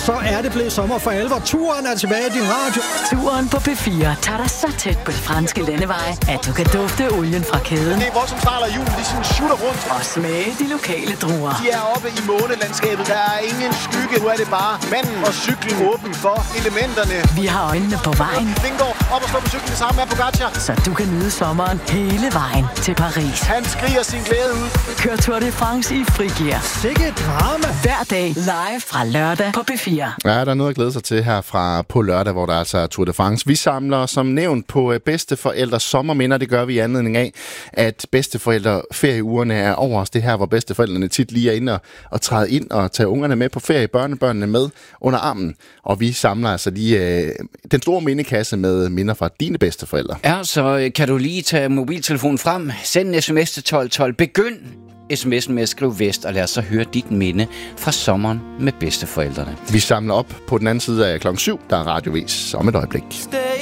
så er det blevet sommer for alvor. Turen er tilbage i din radio. Turen på P4 tager dig så tæt på de franske landeveje, at du kan dufte olien fra kæden. Det er voldsomt start af julen, de sådan shooter rundt. Og smage de lokale druer. De er oppe i månelandskabet, der er ingen skygge. Nu er det bare manden og cyklen åben for elementerne. Vi har øjnene på vejen. Vingård op og stå på cyklen sammen med Pogacar. Så du kan nyde sommeren hele vejen til Paris. Han skriger sin glæde ud. Kør Tour de France i frigear. Sikke drama. Hver dag live fra lørdag på P4. Ja, der er noget at glæde sig til her fra på lørdag, hvor der altså er Tour de France. Vi samler som nævnt på bedsteforældres sommerminder. Det gør vi i anledning af, at bedsteforældre ferieugerne er over os. Det her, hvor bedsteforældrene tit lige er inde og træde ind og tage ungerne med på ferie, børnebørnene med under armen. Og vi samler altså lige den store mindekasse med minder fra dine bedsteforældre. Ja, så kan du lige tage mobiltelefonen frem, send en sms til 1212, begynd sms'en med at skrive Vest, og lad os så høre dit minde fra sommeren med bedsteforældrene. Vi samler op på den anden side af klokken 7, der er radiovis om et øjeblik.